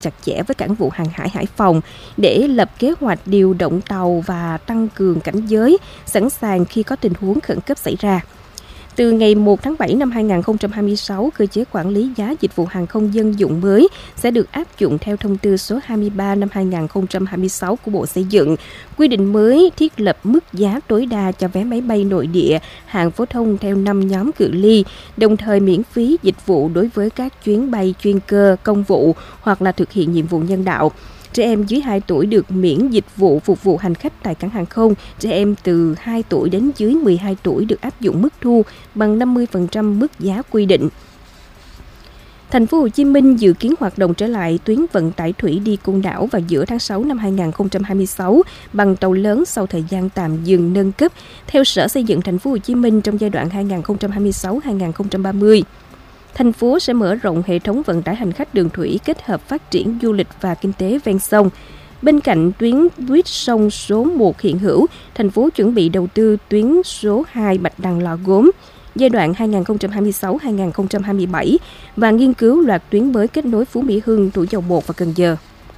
chặt chẽ với cảng vụ hàng hải Hải Phòng để lập kế hoạch điều động tàu và tăng cường cảnh giới, sẵn sàng khi có tình huống khẩn cấp xảy ra. Từ ngày 1 tháng 7 năm 2026, cơ chế quản lý giá dịch vụ hàng không dân dụng mới sẽ được áp dụng theo thông tư số 23 năm 2026 của Bộ Xây dựng. Quy định mới thiết lập mức giá tối đa cho vé máy bay nội địa, hạng phổ thông theo 5 nhóm cự ly, đồng thời miễn phí dịch vụ đối với các chuyến bay chuyên cơ, công vụ hoặc là thực hiện nhiệm vụ nhân đạo. Trẻ em dưới 2 tuổi được miễn dịch vụ phục vụ hành khách tại cảng hàng không. Trẻ em từ 2 tuổi đến dưới 12 tuổi được áp dụng mức thu bằng 50% mức giá quy định. Thành phố Hồ Chí Minh dự kiến hoạt động trở lại tuyến vận tải thủy đi Côn Đảo vào giữa tháng 6 năm 2026 bằng tàu lớn sau thời gian tạm dừng nâng cấp theo Sở Xây dựng Thành phố Hồ Chí Minh trong giai đoạn 2026-2030. Thành phố sẽ mở rộng hệ thống vận tải hành khách đường thủy kết hợp phát triển du lịch và kinh tế ven sông. Bên cạnh tuyến buýt sông số 1 hiện hữu, thành phố chuẩn bị đầu tư tuyến số 2 Bạch Đằng Lò Gốm giai đoạn 2026-2027 và nghiên cứu loạt tuyến mới kết nối Phú Mỹ Hưng, Thủ Dầu Một và Cần Giờ.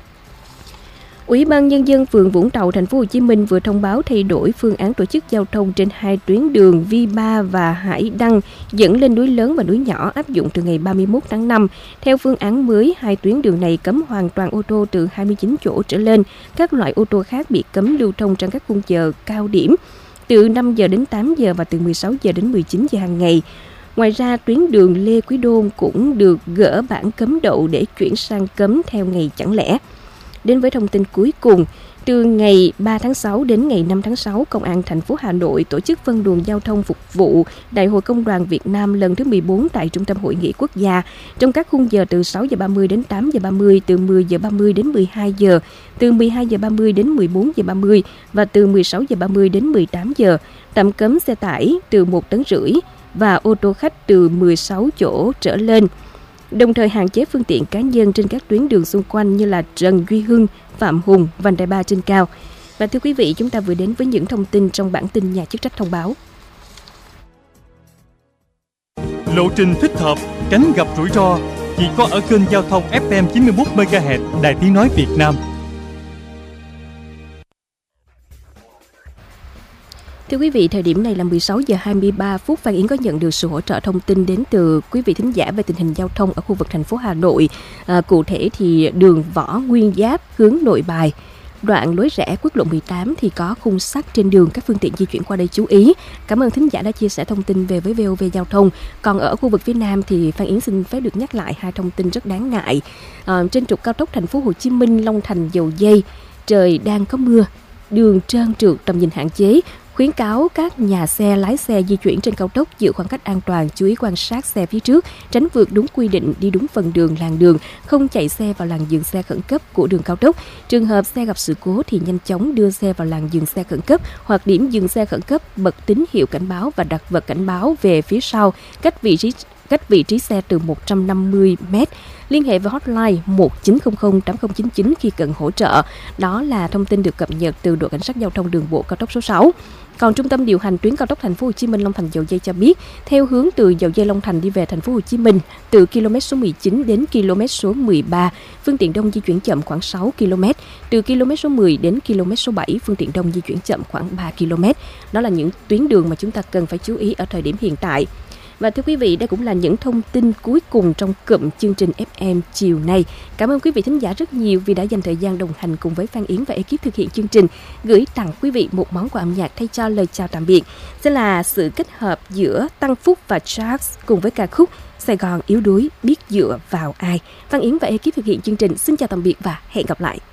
Ủy ban Nhân dân phường Vũng Tàu, Thành phố Hồ Chí Minh vừa thông báo thay đổi phương án tổ chức giao thông trên 2 tuyến đường V3 và Hải Đăng dẫn lên núi lớn và núi nhỏ áp dụng từ ngày 31 tháng 5. Theo phương án mới, 2 tuyến đường này cấm hoàn toàn ô tô từ 29 chỗ trở lên. Các loại ô tô khác bị cấm lưu thông trong các khung giờ cao điểm từ 5 giờ đến 8 giờ và từ 16 giờ đến 19 giờ hàng ngày. Ngoài ra, tuyến đường Lê Quý Đôn cũng được gỡ bảng cấm đậu để chuyển sang cấm theo ngày chẳng lẽ. Đến với thông tin cuối cùng, từ ngày 3 tháng 6 đến ngày 5 tháng 6, Công an thành phố Hà Nội tổ chức phân luồng giao thông phục vụ Đại hội Công đoàn Việt Nam lần thứ 14 tại Trung tâm Hội nghị Quốc gia trong các khung giờ từ 6 giờ 30 đến 8 giờ 30, từ 10 giờ 30 đến 12 giờ, từ 12 giờ 30 đến 14 giờ 30 và từ 16 giờ 30 đến 18 giờ. Tạm cấm xe tải từ 1,5 tấn và ô tô khách từ 16 chỗ trở lên. Đồng thời hạn chế phương tiện cá nhân trên các tuyến đường xung quanh như là Trần Duy Hưng, Phạm Hùng, vành đai 3 trên cao. Và thưa quý vị, chúng ta vừa đến với những thông tin trong bản tin nhà chức trách thông báo. Lộ trình thích hợp, tránh gặp rủi ro chỉ có ở kênh giao thông FM 91 MHz Đài Tiếng nói Việt Nam. Thưa quý vị, thời điểm này là 16 giờ 23 phút. Phan Yến có nhận được sự hỗ trợ thông tin đến từ quý vị thính giả về tình hình giao thông ở khu vực thành phố Hà Nội. Cụ thể thì đường Võ Nguyên Giáp hướng Nội Bài, đoạn lối rẽ quốc lộ 18 thì có khung sắt trên đường, các phương tiện di chuyển qua đây chú ý. Cảm ơn thính giả đã chia sẻ thông tin về với VOV Giao thông. Còn ở khu vực phía Nam thì Phan Yến xin phép được nhắc lại 2 thông tin rất đáng ngại. Trên trục cao tốc Thành phố Hồ Chí Minh Long Thành Dầu Giây, trời đang có mưa, đường trơn trượt, tầm nhìn hạn chế. Khuyến cáo các nhà xe, lái xe di chuyển trên cao tốc giữ khoảng cách an toàn, chú ý quan sát xe phía trước, tránh vượt đúng quy định, đi đúng phần đường, làn đường, không chạy xe vào làn dừng xe khẩn cấp của đường cao tốc. Trường hợp xe gặp sự cố thì nhanh chóng đưa xe vào làn dừng xe khẩn cấp hoặc điểm dừng xe khẩn cấp, bật tín hiệu cảnh báo và đặt vật cảnh báo về phía sau, cách vị trí xe từ 150 m. Liên hệ với hotline 1900 8099 khi cần hỗ trợ. Đó là thông tin được cập nhật từ đội cảnh sát giao thông đường bộ cao tốc số 6. Còn Trung tâm điều hành tuyến cao tốc Thành phố Hồ Chí Minh Long Thành Dầu Giây cho biết, theo hướng từ Dầu Giây Long Thành đi về Thành phố Hồ Chí Minh, từ km số 19 đến km số 13, phương tiện đông di chuyển chậm khoảng 6 km, từ km số 10 đến km số 7, phương tiện đông di chuyển chậm khoảng 3 km. Đó là những tuyến đường mà chúng ta cần phải chú ý ở thời điểm hiện tại. Và thưa quý vị, đây cũng là những thông tin cuối cùng trong cụm chương trình FM chiều nay. Cảm ơn quý vị thính giả rất nhiều vì đã dành thời gian đồng hành cùng với Phan Yến và ekip thực hiện chương trình. Gửi tặng quý vị một món quà âm nhạc thay cho lời chào tạm biệt sẽ là sự kết hợp giữa Tăng Phúc và Charles cùng với ca khúc Sài Gòn yếu đuối biết dựa vào ai. Phan Yến và ekip thực hiện chương trình xin chào tạm biệt và hẹn gặp lại.